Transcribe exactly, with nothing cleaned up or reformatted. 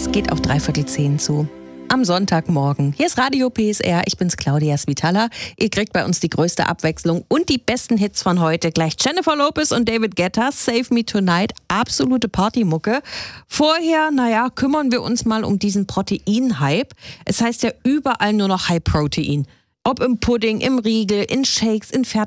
es geht auf dreiviertel zehn zu. Am Sonntagmorgen. Hier ist Radio P S R, ich bin's Claudia Svitala. Ihr kriegt bei uns die größte Abwechslung und die besten Hits von heute. Gleich Jennifer Lopez und David Guetta, Save Me Tonight, absolute Partymucke. Vorher, naja, kümmern wir uns mal um diesen Protein-Hype. Es heißt ja überall nur noch High Protein. Ob im Pudding, im Riegel, in Shakes, in Fertig